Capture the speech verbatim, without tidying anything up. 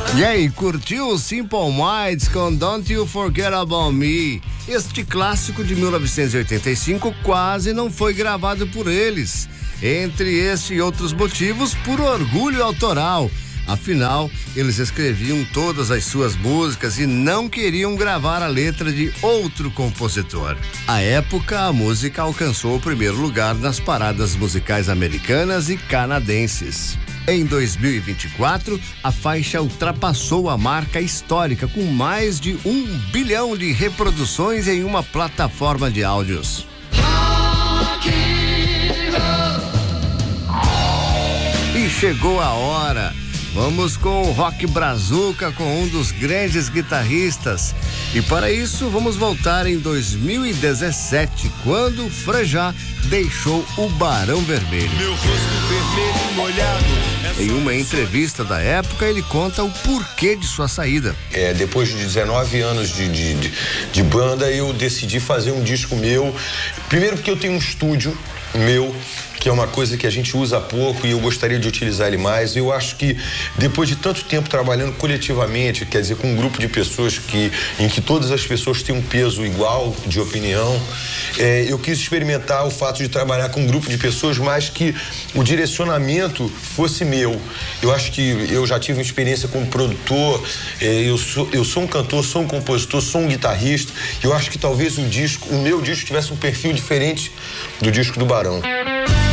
E aí, curtiu o Simple Minds com Don't You Forget About Me? Este clássico de mil novecentos e oitenta e cinco quase não foi gravado por eles. Entre este e outros motivos, por orgulho autoral. Afinal, eles escreviam todas as suas músicas e não queriam gravar a letra de outro compositor. À época, a música alcançou o primeiro lugar nas paradas musicais americanas e canadenses. Em dois mil e vinte e quatro, a faixa ultrapassou a marca histórica com mais de um bilhão de reproduções em uma plataforma de áudios. E chegou a hora. Vamos com o Rock Brazuca, com um dos grandes guitarristas. E para isso, vamos voltar em dois mil e dezessete, quando o Frejá deixou o Barão Vermelho. Meu rosto vermelho molhado. Em uma entrevista da época, ele conta o porquê de sua saída. É, depois de dezenove anos de, de, de, de banda, eu decidi fazer um disco meu. Primeiro porque eu tenho um estúdio meu, que é uma coisa que a gente usa pouco e eu gostaria de utilizar ele mais. Eu acho que depois de tanto tempo trabalhando coletivamente, quer dizer, com um grupo de pessoas que, em que todas as pessoas têm um peso igual de opinião, é, eu quis experimentar o fato de trabalhar com um grupo de pessoas, mas que o direcionamento fosse meu. Eu acho que eu já tive uma experiência como produtor, é, eu, sou, eu sou um cantor, sou um compositor, sou um guitarrista. Eu acho que talvez o disco, o meu disco tivesse um perfil diferente do disco do Barão.